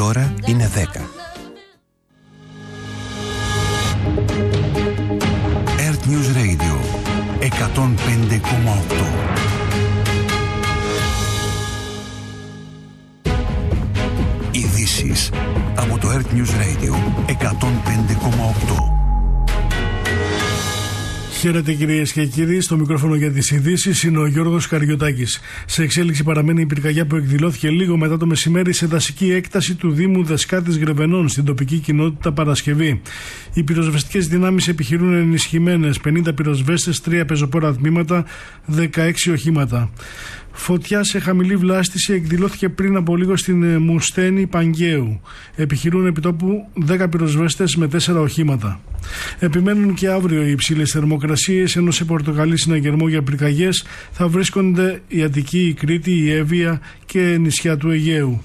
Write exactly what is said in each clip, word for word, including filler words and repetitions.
ώρα είναι δέκα. Earth News Radio εκατόν πέντε κόμμα οκτώ. Ειδήσεις από το Earth News Radio εκατόν πέντε κόμμα οκτώ. Χαίρετε κυρίες και κύριοι, στο μικρόφωνο για τις ειδήσεις είναι ο Γιώργος Καριωτάκης. Σε εξέλιξη παραμένει η πυρκαγιά που εκδηλώθηκε λίγο μετά το μεσημέρι σε δασική έκταση του Δήμου Δεσκάτης Γρεβενών στην τοπική κοινότητα Παρασκευή. Οι πυροσβεστικές δυνάμεις επιχειρούν ενισχυμένες, πενήντα πυροσβέστες, τρία πεζοπόρα τμήματα, δεκαέξι οχήματα. Φωτιά σε χαμηλή βλάστηση εκδηλώθηκε πριν από λίγο στην Μουστένη Παγκαίου. Επιχειρούν επιτόπου δέκα πυροσβέστες με τέσσερα οχήματα. Επιμένουν και αύριο οι υψηλές θερμοκρασίες, ενώ σε πορτοκαλί συναγερμό για πυρκαγιές θα βρίσκονται η Αττική, η Κρήτη, η Εύβοια και νησιά του Αιγαίου.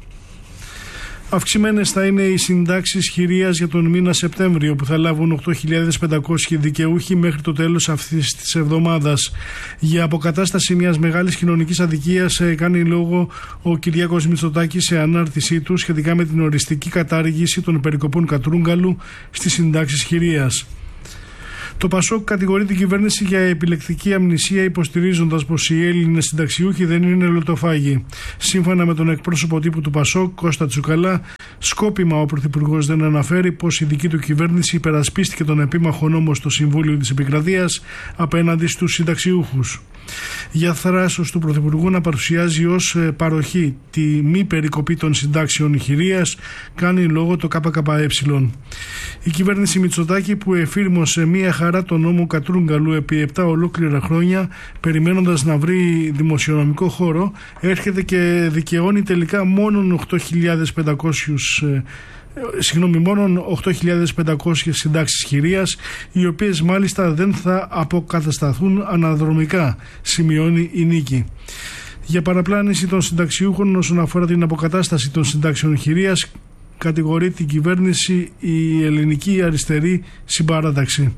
Αυξημένες θα είναι οι συντάξεις χειρίας για τον μήνα Σεπτέμβριο, που θα λάβουν οκτώ χιλιάδες πεντακόσιοι δικαιούχοι μέχρι το τέλος αυτής της εβδομάδας. Για αποκατάσταση μιας μεγάλης κοινωνικής αδικίας κάνει λόγο ο Κυριάκος Μητσοτάκης σε ανάρτησή του σχετικά με την οριστική κατάργηση των περικοπών Κατρούγκαλου στις συντάξεις χειρίας. Το Πασόκ κατηγορεί την κυβέρνηση για επιλεκτική αμνησία, υποστηρίζοντας πως οι Έλληνες συνταξιούχοι δεν είναι λωτοφάγοι. Σύμφωνα με τον εκπρόσωπο τύπου του Πασόκ, Κώστα Τσουκαλά, σκόπιμα ο Πρωθυπουργός δεν αναφέρει πως η δική του κυβέρνηση υπερασπίστηκε τον επίμαχο νόμο στο Συμβούλιο της Επικρατείας απέναντι στους συνταξιούχους. Για θράσος του Πρωθυπουργού να παρουσιάζει ως παροχή τη μη περικοπή των συντάξεων χειρίας κάνει λόγο το ΚΚΕ. Η κυβέρνηση Μητσοτάκη, που εφήρμοσε μία χαρά τον νόμο Κατρούγκαλου επί επτά ολόκληρα χρόνια, περιμένοντας να βρει δημοσιονομικό χώρο, έρχεται και δικαιώνει τελικά μόνον οκτώ χιλιάδες πεντακόσιους Συγγνώμη, μόνον οκτώ χιλιάδες πεντακόσιες συντάξεις χειρίας, οι οποίες μάλιστα δεν θα αποκατασταθούν αναδρομικά, σημειώνει η Νίκη. Για παραπλάνηση των συνταξιούχων όσον αφορά την αποκατάσταση των συντάξεων χειρίας, κατηγορεί την κυβέρνηση η ελληνική αριστερή συμπαράταξη.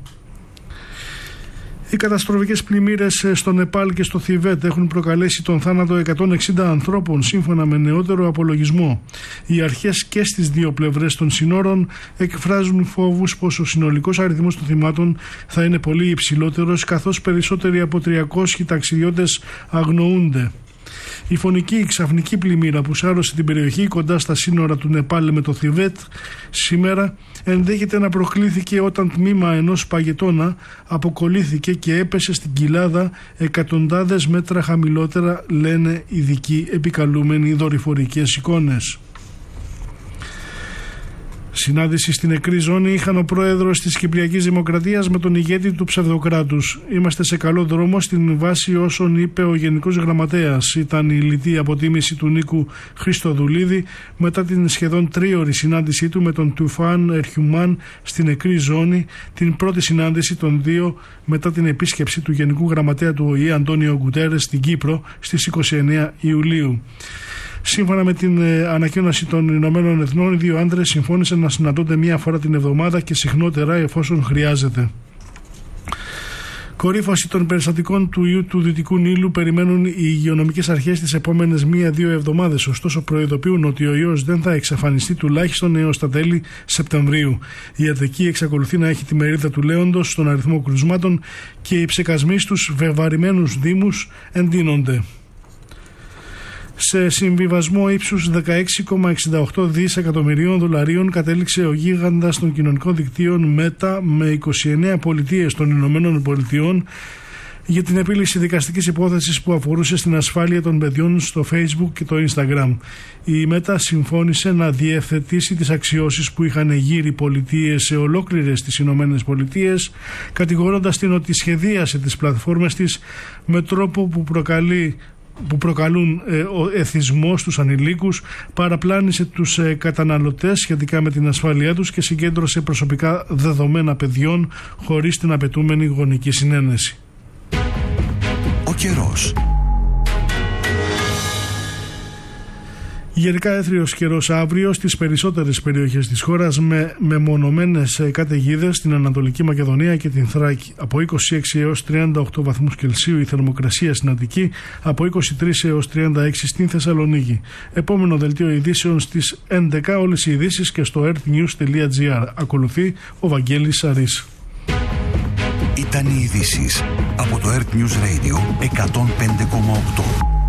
Οι καταστροφικές πλημμύρες στο Νεπάλ και στο Θιβέτ έχουν προκαλέσει τον θάνατο εκατόν εξήντα ανθρώπων, σύμφωνα με νεότερο απολογισμό. Οι αρχές και στις δύο πλευρές των συνόρων εκφράζουν φόβους πως ο συνολικός αριθμός των θυμάτων θα είναι πολύ υψηλότερος, καθώς περισσότεροι από τριακόσιοι ταξιδιώτες αγνοούνται. Η φωνική ξαφνική πλημμύρα που σάρωσε την περιοχή κοντά στα σύνορα του Νεπάλ με το Θιβέτ σήμερα ενδέχεται να προκλήθηκε όταν τμήμα ενός παγετώνα αποκολλήθηκε και έπεσε στην κοιλάδα εκατοντάδες μέτρα χαμηλότερα, λένε ειδικοί επικαλούμενοι δορυφορικές εικόνες. Συνάντηση στην νεκρή ζώνη είχαν ο πρόεδρος της Κυπριακής Δημοκρατίας με τον ηγέτη του ψευδοκράτους. Είμαστε σε καλό δρόμο στην βάση όσων είπε ο Γενικός Γραμματέας. Ήταν η λιτή αποτίμηση του Νίκου Χριστοδουλίδη μετά την σχεδόν τρίωρη συνάντησή του με τον Τουφάν Ερχιουμάν στην νεκρή ζώνη, την πρώτη συνάντηση των δύο μετά την επίσκεψη του Γενικού Γραμματέα του Ο Η Ε Αντώνιο Γκουτέρες στην Κύπρο στις είκοσι εννέα Ιουλίου. Σύμφωνα με την ε, ανακοίνωση των Ηνωμένων Εθνών, οι δύο άντρες συμφώνησαν να συναντώνται μία φορά την εβδομάδα και συχνότερα εφόσον χρειάζεται. Κορύφωση των περιστατικών του ιού του Δυτικού Νείλου περιμένουν οι υγειονομικές αρχές τις επόμενες μία-δύο εβδομάδες. Ωστόσο, προειδοποιούν ότι ο ιός δεν θα εξαφανιστεί τουλάχιστον έως τα τέλη Σεπτεμβρίου. Η Αττική εξακολουθεί να έχει τη μερίδα του λέοντος στον αριθμό κρουσμάτων και οι ψεκασμοί στους βεβαρημένους δήμους εντείνονται. Σε συμβιβασμό ύψους δεκαέξι κόμμα εξήντα οκτώ δισεκατομμυρίων δολαρίων κατέληξε ο γίγαντας των κοινωνικών δικτύων Meta με είκοσι εννέα πολιτείες των Ηνωμένων Πολιτειών για την επίλυση δικαστικής υπόθεσης που αφορούσε στην ασφάλεια των παιδιών στο Facebook και το Instagram. Η Meta συμφώνησε να διευθετήσει τις αξιώσεις που είχαν γύρει πολιτείες σε ολόκληρες τις Ηνωμένες Πολιτείες, κατηγορώντας την ότι σχεδίασε τις πλατφόρμες της με τρόπο που προκαλεί που προκαλούν ε, ο εθισμός στους ανηλίκους, παραπλάνησε τους ε, καταναλωτές σχετικά με την ασφάλειά τους και συγκέντρωσε προσωπικά δεδομένα παιδιών χωρίς την απαιτούμενη γονική συνένεση. Ο καιρός. Γενικά έθριος καιρός αύριο στις περισσότερες περιοχές της χώρας, με μεμονωμένες καταιγίδες στην Ανατολική Μακεδονία και την Θράκη. Από είκοσι έξι έως τριάντα οκτώ βαθμούς Κελσίου η θερμοκρασία στην Αττική, από είκοσι τρεις έως τριάντα έξι στην Θεσσαλονίκη. Επόμενο δελτίο ειδήσεων στις έντεκα, όλες οι ειδήσεις και στο earthnews τελεία gr. Ακολουθεί ο Βαγγέλης Σαρής. Ήταν οι ειδήσεις από το Earth News Radio εκατόν πέντε κόμμα οκτώ.